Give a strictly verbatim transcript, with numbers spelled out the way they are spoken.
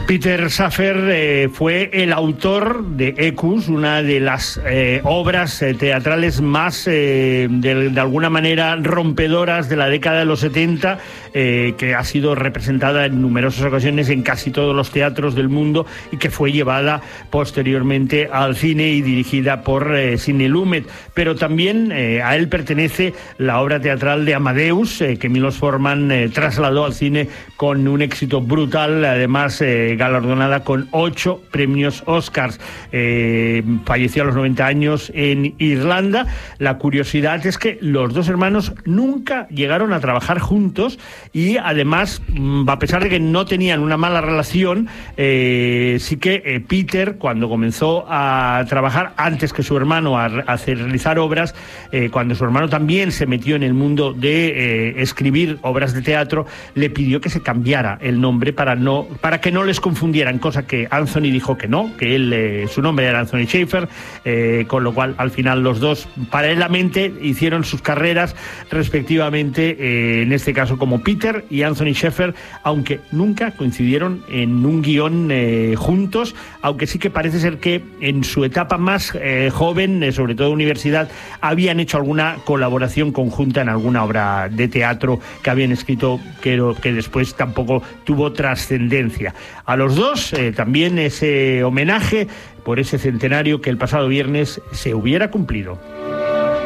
Peter Shaffer eh, fue el autor de Equus, una de las eh, obras eh, teatrales más, eh, de, de alguna manera, rompedoras de la década de los setenta, eh, que ha sido representada en numerosas ocasiones en casi todos los teatros del mundo y que fue llevada posteriormente al cine y dirigida por eh, Sidney Lumet. Pero también eh, a él pertenece la obra teatral de Amadeus, eh, que Milos Forman eh, trasladó al cine con un éxito brutal, además eh, galardonada con ocho premios Oscars. Eh, falleció a los noventa años en Irlanda. La curiosidad es que los dos hermanos nunca llegaron a trabajar juntos y además, a pesar de que no tenían una mala relación, eh, sí que eh, Peter, cuando comenzó a trabajar antes que su hermano a, a hacer, realizar obras, eh, cuando su hermano también se metió en el mundo de eh, escribir obras de teatro, le pidió que se cambiara el nombre para no para que no les confundieran, cosa que Anthony dijo que no, que él eh, su nombre era Anthony Shaffer, eh, con lo cual al final los dos paralelamente hicieron sus carreras respectivamente, eh, en este caso como Peter y Anthony Shaffer, aunque nunca coincidieron en un guión eh, juntos, aunque sí que parece ser que en su etapa más eh, joven, eh, sobre todo universidad, habían hecho alguna colaboración conjunta en alguna obra de teatro que habían escrito, que, que después tampoco tuvo trascendencia. A los dos eh, también ese homenaje por ese centenario que el pasado viernes se hubiera cumplido.